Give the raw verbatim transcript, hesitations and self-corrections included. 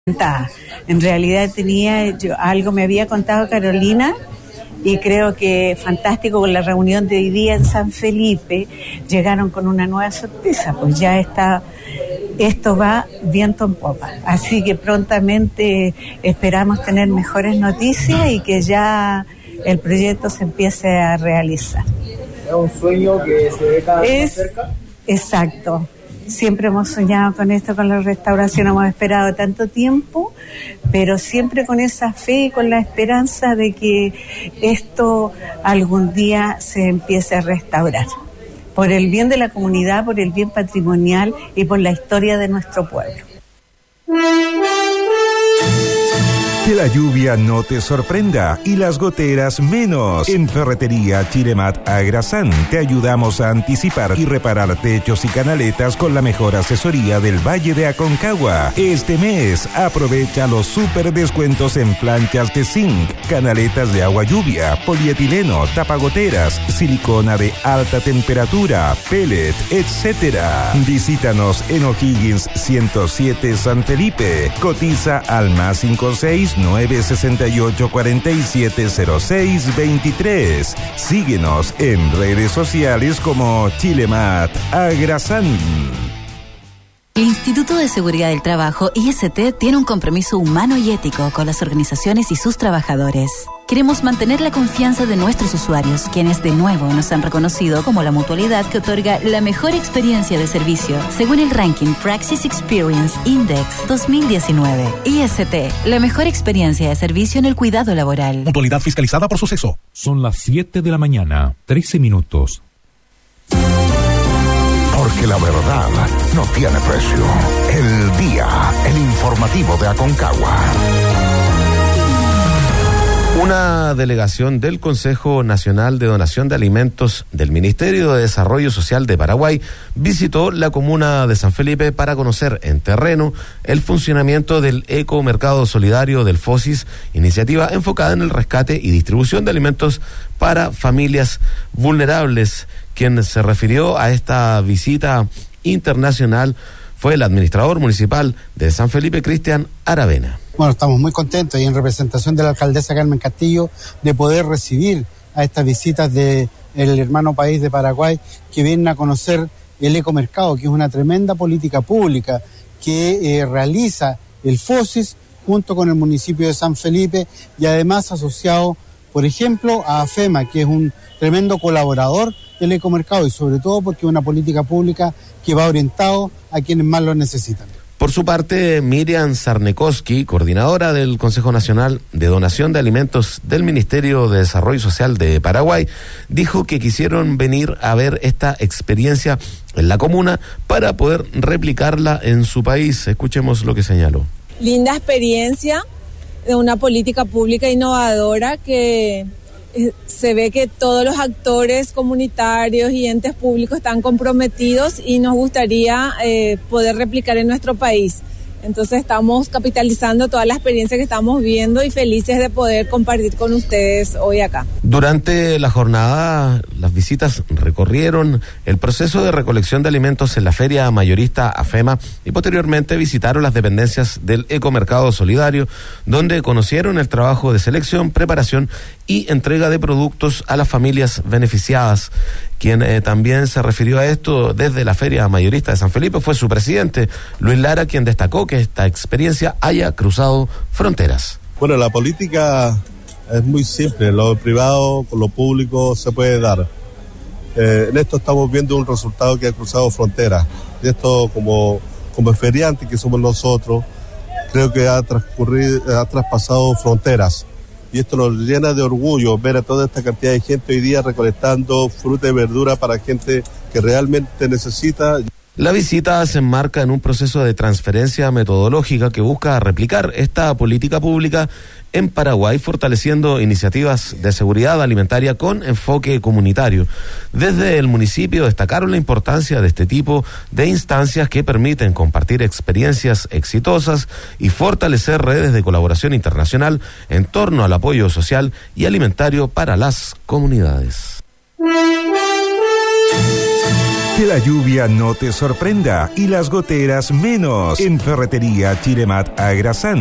En realidad tenía, yo, algo me había contado Carolina y creo que fantástico con la reunión de hoy día en San Felipe, llegaron con una nueva sorpresa, pues ya está, esto va viento en popa, así que prontamente esperamos tener mejores noticias y que ya el proyecto se empiece a realizar. ¿Es un sueño que se ve cada vez más cerca? Exacto. Siempre hemos soñado con esto, con la restauración, hemos esperado tanto tiempo, pero siempre con esa fe y con la esperanza de que esto algún día se empiece a restaurar, por el bien de la comunidad, por el bien patrimonial y por la historia de nuestro pueblo. Que la lluvia no te sorprenda y las goteras menos. En Ferretería Chilemat Agrasán te ayudamos a anticipar y reparar techos y canaletas con la mejor asesoría del Valle de Aconcagua. Este mes aprovecha los super descuentos en planchas de zinc, canaletas de agua lluvia, polietileno, tapagoteras, silicona de alta temperatura, pellet, etcétera. Visítanos en O'Higgins ciento siete San Felipe. Cotiza al más cinco seis nueve sesenta y ocho cuarenta y siete cero seis veintitrés. Síguenos en redes sociales como Chilemat Agrasán. El Instituto de Seguridad del Trabajo, I S T, tiene un compromiso humano y ético con las organizaciones y sus trabajadores. Queremos mantener la confianza de nuestros usuarios, quienes de nuevo nos han reconocido como la mutualidad que otorga la mejor experiencia de servicio, según el ranking Praxis Experience Index dos mil diecinueve. I S T, la mejor experiencia de servicio en el cuidado laboral. Mutualidad fiscalizada por Suceso. Son las siete de la mañana, trece minutos. Porque la verdad no tiene precio. El día, el informativo de Aconcagua. Una delegación del Consejo Nacional de Donación de Alimentos del Ministerio de Desarrollo Social de Paraguay visitó la comuna de San Felipe para conocer en terreno el funcionamiento del Ecomercado Solidario del FOSIS, iniciativa enfocada en el rescate y distribución de alimentos para familias vulnerables. Quien se refirió a esta visita internacional fue el administrador municipal de San Felipe, Cristian Aravena. Bueno, estamos muy contentos y en representación de la alcaldesa Carmen Castillo de poder recibir a estas visitas del hermano país de Paraguay que vienen a conocer el ecomercado, que es una tremenda política pública que eh, realiza el FOSIS junto con el municipio de San Felipe y además asociado, por ejemplo, a AFEMA, que es un tremendo colaborador del ecomercado y sobre todo porque es una política pública que va orientado a quienes más lo necesitan. Por su parte, Miriam Sarnekoski, coordinadora del Consejo Nacional de Donación de Alimentos del Ministerio de Desarrollo Social de Paraguay, dijo que quisieron venir a ver esta experiencia en la comuna para poder replicarla en su país. Escuchemos lo que señaló. Linda experiencia de una política pública innovadora que se ve que todos los actores comunitarios y entes públicos están comprometidos y nos gustaría eh, poder replicar en nuestro país. Entonces estamos capitalizando toda la experiencia que estamos viendo y felices de poder compartir con ustedes hoy acá. Durante la jornada, las visitas recorrieron el proceso de recolección de alimentos en la feria mayorista AFEMA y posteriormente visitaron las dependencias del Ecomercado Solidario, donde conocieron el trabajo de selección, preparación y entrega de productos a las familias beneficiadas. Quien eh, también se refirió a esto desde la feria mayorista de San Felipe fue su presidente, Luis Lara, quien destacó que esta experiencia haya cruzado fronteras. Bueno, la política es muy simple, lo privado con lo público se puede dar. Eh, en esto estamos viendo un resultado que ha cruzado fronteras. Y esto como, como feriantes que somos nosotros, creo que ha transcurrido, ha traspasado fronteras. Y esto nos llena de orgullo ver a toda esta cantidad de gente hoy día recolectando fruta y verdura para gente que realmente necesita. La visita se enmarca en un proceso de transferencia metodológica que busca replicar esta política pública en Paraguay, fortaleciendo iniciativas de seguridad alimentaria con enfoque comunitario. Desde el municipio destacaron la importancia de este tipo de instancias que permiten compartir experiencias exitosas y fortalecer redes de colaboración internacional en torno al apoyo social y alimentario para las comunidades. Que la lluvia no te sorprenda y las goteras menos. En Ferretería Chilemat Agrasán